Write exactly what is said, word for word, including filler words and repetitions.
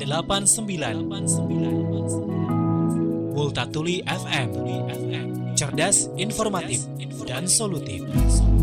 delapan sembilan. Multatuli F M, cerdas, informatif, dan solutif.